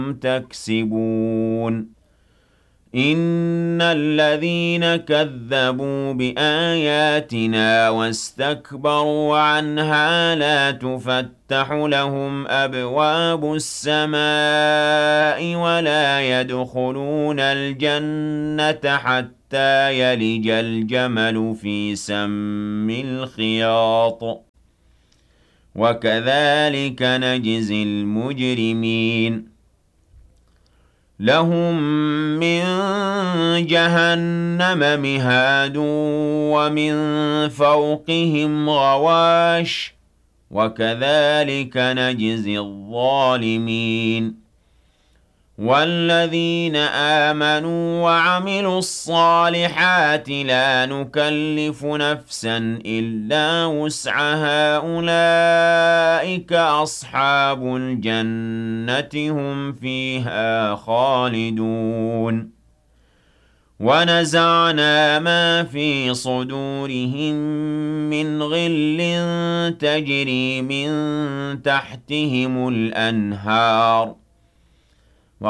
تكسبون إن الذين كذبوا بآياتنا واستكبروا عنها لا تفتح لهم أبواب السماء ولا يدخلون الجنة حتى يلج الجمل في سم الخياط وكذلك نجزي المجرمين لهم من جهنم مهاد ومن فوقهم غواش وكذلك نجزي الظالمين والذين آمنوا وعملوا الصالحات لا نكلف نفسا إلا وسعها أولئك أصحاب الجنة هم فيها خالدون ونزعنا ما في صدورهم من غل تجري من تحتهم الأنهار